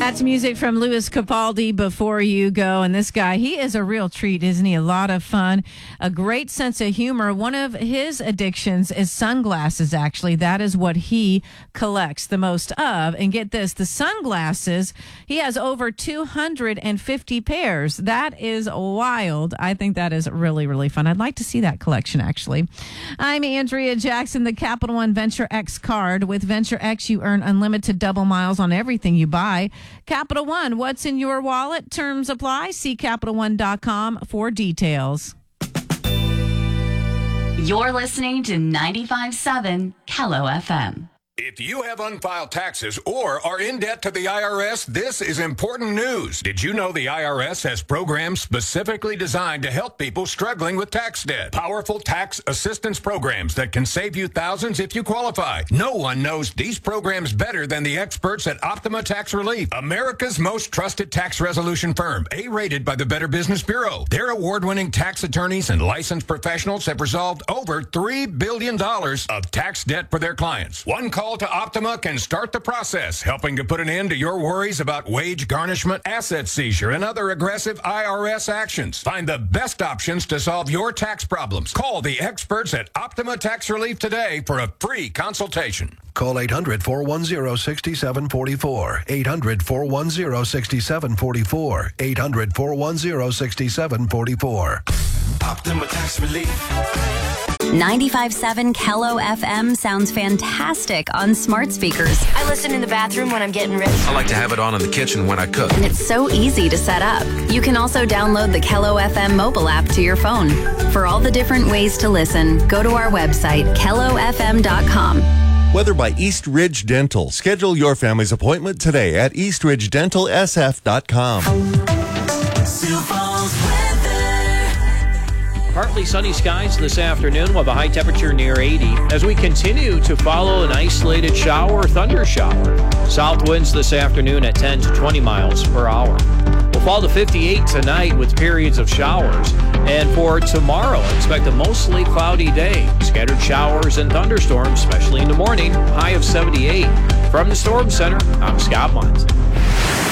That's music from Louis Capaldi, Before You Go. And this guy, he is a real treat, isn't he? A lot of fun, a great sense of humor. One of his addictions is sunglasses, actually. That is what he collects the most of. And get this, the sunglasses, he has over 250 pairs. That is wild. I think that is really, really fun. I'd like to see that collection, actually. I'm Andrea Jackson, the Capital One Venture X card. With Venture X, you earn unlimited double miles on everything you buy. Capital One, what's in your wallet? Terms apply. See CapitalOne.com for details. You're listening to 95.7 Kello FM. If you have unfiled taxes or are in debt to the IRS, this is important news. Did you know the IRS has programs specifically designed to help people struggling with tax debt? Powerful tax assistance programs that can save you thousands if you qualify. No one knows these programs better than the experts at Optima Tax Relief, America's most trusted tax resolution firm, A-rated by the Better Business Bureau. Their award-winning tax attorneys and licensed professionals have resolved over $3 billion of tax debt for their clients. One call to Optima can start the process, helping to put an end to your worries about wage garnishment, asset seizure, and other aggressive IRS actions. Find the best options to solve your tax problems. Call the experts at Optima Tax Relief today for a free consultation. Call 800-410-6744. 800-410-6744. 800-410-6744. Optima Tax Relief. 95.7 Kello FM sounds fantastic on smart speakers. I listen in the bathroom when I'm getting ready. I like to have it on in the kitchen when I cook. And it's so easy to set up. You can also download the Kello FM mobile app to your phone. For all the different ways to listen, go to our website, KelloFM.com. Weather by East Ridge Dental. Schedule your family's appointment today at eastridgedentalsf.com. Sioux Falls weather. Partly sunny skies this afternoon with a high temperature near 80 as we continue to follow an isolated shower or thunder shower. South winds this afternoon at 10 to 20 miles per hour. We'll fall to 58 tonight with periods of showers. And for tomorrow, expect a mostly cloudy day. Scattered showers and thunderstorms, especially in the morning. High of 78. From the Storm Center, I'm Scott Mundt.